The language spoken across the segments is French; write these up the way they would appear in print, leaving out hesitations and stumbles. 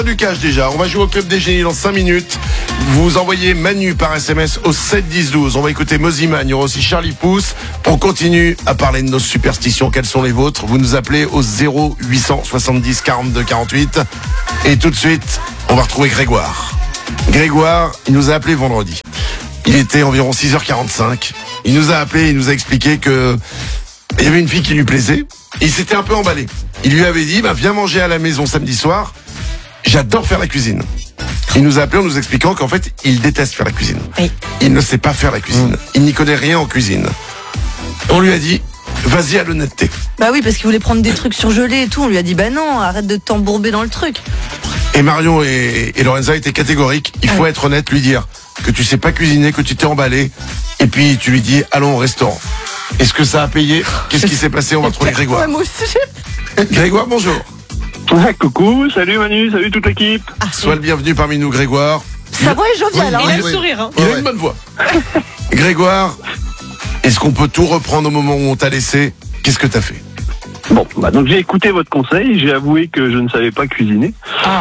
Du cash déjà, on va jouer au Club des Génies dans 5 minutes. Vous envoyez Manu par SMS au 7 10 12. On va écouter Moziman, il y aura aussi Charlie Pouce. On continue à parler de nos superstitions, quelles sont les vôtres. Vous nous appelez au 0870 42 48. Et tout de suite, on va retrouver Grégoire. Grégoire, il nous a appelé vendredi. Il était environ 6h45. Il nous a appelé, il nous a expliqué que il y avait une fille qui lui plaisait. Il s'était un peu emballé. Il lui avait dit, viens manger à la maison samedi soir. J'adore faire la cuisine. Il nous a appelé en nous expliquant qu'en fait, il déteste faire la cuisine. Oui. Il ne sait pas faire la cuisine. Il n'y connaît rien en cuisine. On lui a dit, vas-y à l'honnêteté. Bah oui, parce qu'il voulait prendre des trucs surgelés et tout. On lui a dit, non, arrête de t'embourber dans le truc. Et Marion et Lorenza étaient catégoriques. Il faut être honnête, lui dire que tu sais pas cuisiner, que tu t'es emballé. Et puis tu lui dis, allons au restaurant. Est-ce que ça a payé? Qu'est-ce qui s'est passé? On va trouver Grégoire. Ouais, moi aussi. Grégoire, bonjour. Ouais, coucou, salut Manu, salut toute l'équipe. Sois le bienvenu parmi nous, Grégoire. Sa voix est joviale. Oui, hein. il a Oui. le sourire, hein. Il a une bonne voix. Grégoire, est-ce qu'on peut tout reprendre au moment où on t'a laissé? Qu'est-ce que t'as fait? Bon, donc j'ai écouté votre conseil, j'ai avoué que je ne savais pas cuisiner.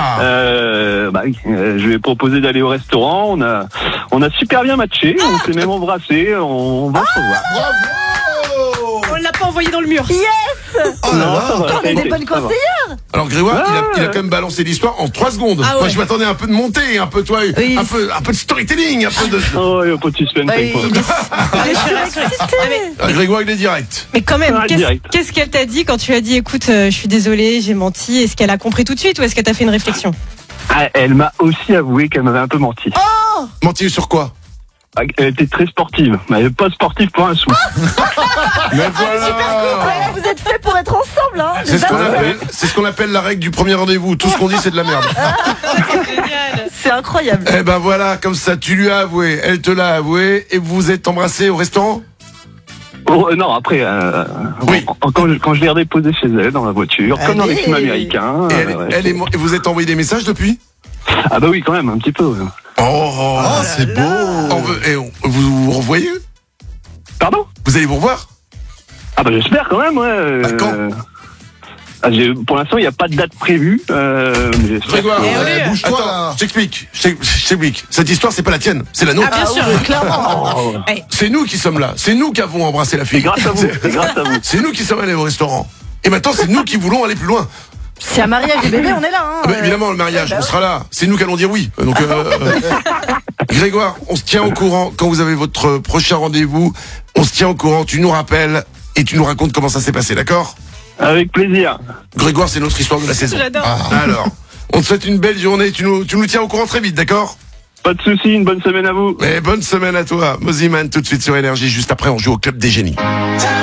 Je lui ai proposé d'aller au restaurant, on a super bien matché, on s'est même embrassé, on va se revoir. Bravo! On l'a pas envoyé dans le mur. Yes. Oh là là. ça va, On est des bonnes ça va. conseillères. Alors Grégoire, Ah, il a quand même balancé l'histoire en 3 secondes. Ah ouais. Moi, je m'attendais à un peu de montée, un peu Oui. un peu de storytelling, un peu de. Oh, il n'y a pas de suspense Ouais, avec moi. il est surexcité. Grégoire, il est direct. Mais quand même, Ah, direct. qu'est-ce qu'elle t'a dit quand tu as dit, écoute, je suis désolée, j'ai menti? Est-ce qu'elle a compris tout de suite ou est-ce qu'elle t'a fait une réflexion? Ah, elle m'a aussi avoué qu'elle m'avait un peu menti. Mentir sur quoi? Elle était très sportive, mais elle n'est pas sportive pour un sou. Mais voilà. Ouais, vous êtes faits pour être ensemble, hein. C'est ce qu'on appelle la règle du premier rendez-vous. Tout ce qu'on dit, c'est de la merde. C'est génial. C'est incroyable. Eh ben voilà, comme ça, tu lui as avoué, elle te l'a avoué, et vous vous êtes embrassés au restaurant? Oh, non, après, Oui. quand je l'ai redéposée chez elle dans la voiture, comme dans les Allez. films américains. Et vous êtes envoyé des messages depuis? Ah bah oui, quand même, un petit peu. Oh, c'est beau. Vous vous revoyez? Pardon? Vous allez vous revoir? Ah bah j'espère quand même, ouais. Quand Pour l'instant, il n'y a pas de date prévue. Mais j'espère. Grégoire, Eh oui. bouge-toi là. Je t'explique. Cette histoire, c'est pas la tienne, c'est la nôtre. Ah, bien sûr. Clairement. Oh, C'est nous qui sommes là. C'est nous qui avons embrassé la c'est fille. grâce à vous, c'est grâce à vous. C'est nous qui sommes allés au restaurant. Et maintenant, c'est nous qui voulons aller plus loin. Si un mariage des bébés, on est là, hein. Ah bah, évidemment, le mariage, on sera là. C'est nous qui allons dire oui. Donc, Grégoire, on se tient au courant quand vous avez votre prochain rendez-vous. On se tient au courant, tu nous rappelles et tu nous racontes comment ça s'est passé, d'accord? Avec plaisir. Grégoire, c'est notre histoire de la saison. J'adore. Alors, on te souhaite une belle journée. Tu nous tiens au courant très vite, d'accord? Pas de soucis, une bonne semaine à vous. Et bonne semaine à toi. Moziman, tout de suite sur Énergie. Juste après, on joue au Club des Génies.